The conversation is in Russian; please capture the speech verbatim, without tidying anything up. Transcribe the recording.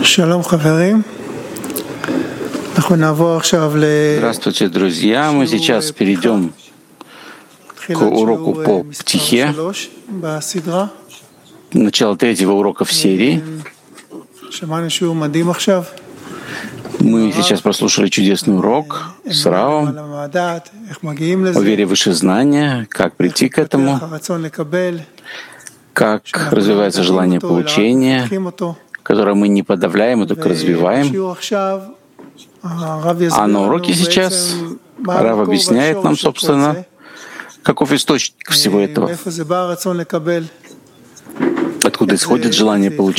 Здравствуйте, друзья! Мы сейчас перейдем к уроку по птихе, начало третьего урока в серии. Мы сейчас прослушали чудесный урок с Равом о вере выше знания, как прийти к этому, как развивается желание получения, которое мы не подавляем, а только развиваем. А на уроке сейчас Рав объясняет нам, собственно, каков источник всего этого, откуда исходит желание получения.